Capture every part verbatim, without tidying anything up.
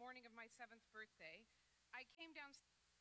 morning of my seventh birthday, I came down.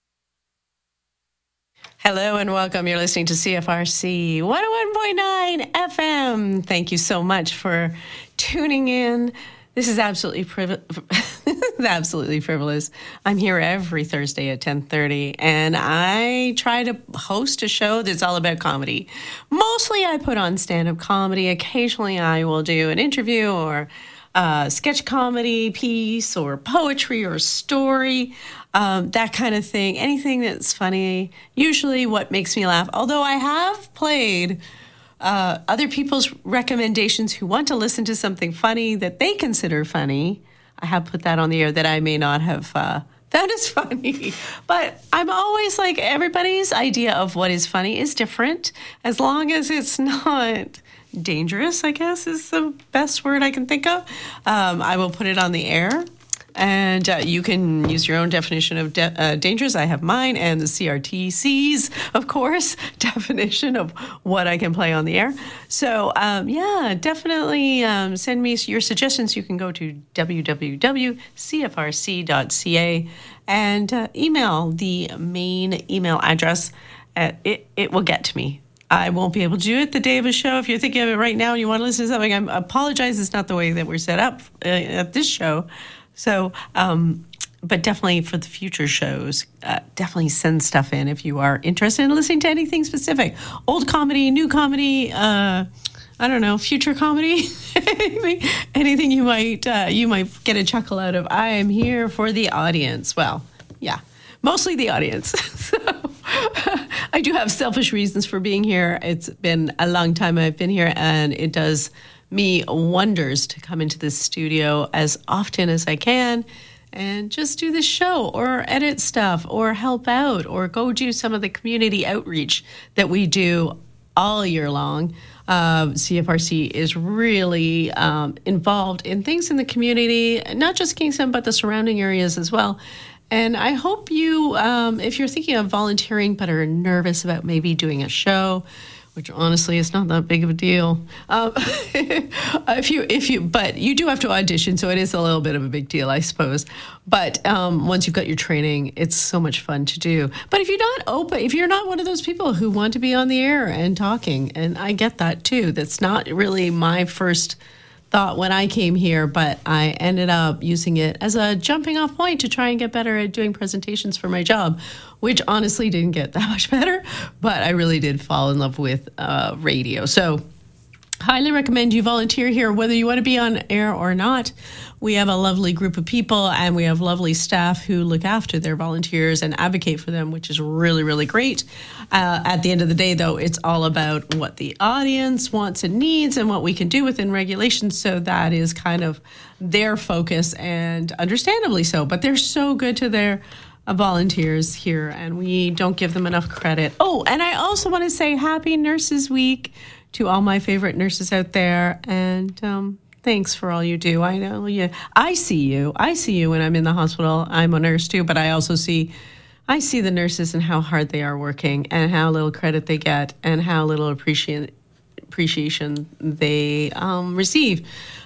Hello and welcome. You're listening to C F R C one oh one point nine F M. Thank you so much for tuning in. This is absolutely priv- absolutely frivolous. I'm here every Thursday at ten thirty, and I try to host a show that's all about comedy. Mostly I put on stand-up comedy. Occasionally I will do an interview or a sketch comedy piece or poetry or story, um, that kind of thing. Anything that's funny, usually what makes me laugh. Although I have played uh, other people's recommendations who want to listen to something funny that they consider funny. I have put that on the air that I may not have uh, found as funny. But I'm always like, everybody's idea of what is funny is different, as long as it's not dangerous, I guess is the best word I can think of. Um, I will put it on the air. And uh, you can use your own definition of de- uh, dangerous. I have mine, and the C R T C's, of course, definition of what I can play on the air. So, um, yeah, definitely um, send me your suggestions. You can go to w w w dot c f r c dot c a and uh, email the main email address. Uh, it, it will get to me. I won't be able to do it the day of a show. If you're thinking of it right now and you want to listen to something, I apologize. It's not the way that we're set up uh, at this show. So, um, but definitely for the future shows, uh, definitely send stuff in if you are interested in listening to anything specific. Old comedy, new comedy, uh, I don't know, future comedy, anything, anything you might uh, you might get a chuckle out of. I am here for the audience. Well, yeah, mostly the audience. So, I do have selfish reasons for being here. It's been a long time I've been here, and it does me wonders to come into this studio as often as I can and just do this show or edit stuff or help out or go do some of the community outreach that we do all year long. Uh, C F R C is really um, involved in things in the community, not just Kingston, but the surrounding areas as well. And I hope you, um, if you're thinking of volunteering but are nervous about maybe doing a show, which honestly is not that big of a deal. Um, if you, if you, but you do have to audition, so it is a little bit of a big deal, I suppose. But um, once you've got your training, it's so much fun to do. But if you're not open, if you're not one of those people who want to be on the air and talking, and I get that too, that's not really my first thought when I came here, but I ended up using it as a jumping off point to try and get better at doing presentations for my job, which honestly didn't get that much better, but I really did fall in love with uh, radio. So highly recommend you volunteer here, whether you want to be on air or not. We have a lovely group of people, and we have lovely staff who look after their volunteers and advocate for them, which is really, really great. Uh, at the end of the day, though, it's all about what the audience wants and needs and what we can do within regulations. So that is kind of their focus, and understandably so. But they're so good to their uh, volunteers here, and we don't give them enough credit. Oh, and I also want to say Happy Nurses Week to all my favorite nurses out there, and um, thanks for all you do. I know you. I see you. I see you when I'm in the hospital. I'm a nurse too, but I also see, I see the nurses and how hard they are working, and how little credit they get, and how little appreciation appreciation they um, receive.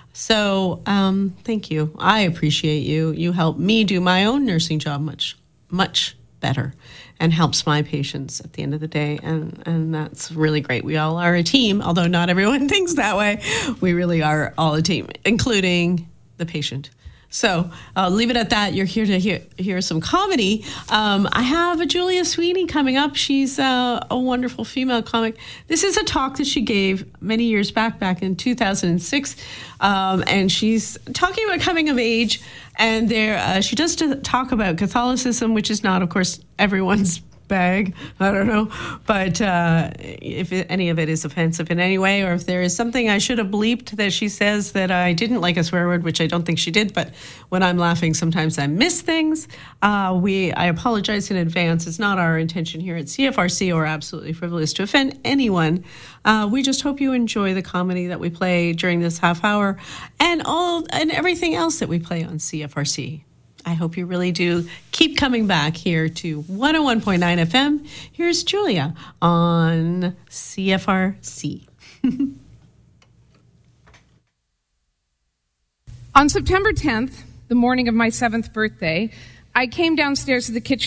So um, thank you. I appreciate you. You help me do my own nursing job much, much better, and helps my patients at the end of the day. And, and that's really great. We all are a team, although not everyone thinks that way. We really are all a team, including the patient. So I'll leave it at that. You're here to hear, hear some comedy. Um, I have a Julia Sweeney coming up. She's uh, a wonderful female comic. This is a talk that she gave many years back, back in two thousand six. Um, and she's talking about coming of age. And there, uh, she does talk about Catholicism, which is not, of course, everyone's bag. I don't know. But uh, if it, any of it is offensive in any way, or if there is something I should have bleeped that she says that I didn't like a swear word, which I don't think she did, but when I'm laughing, sometimes I miss things. Uh, we, I apologize in advance. It's not our intention here at C F R C or Absolutely Frivolous to offend anyone. Uh, we just hope you enjoy the comedy that we play during this half hour, and all and everything else that we play on C F R C. I hope you really do keep coming back here to one oh one point nine F M. Here's Julia on C F R C. On September tenth, the morning of my seventh birthday. I came downstairs to the kitchen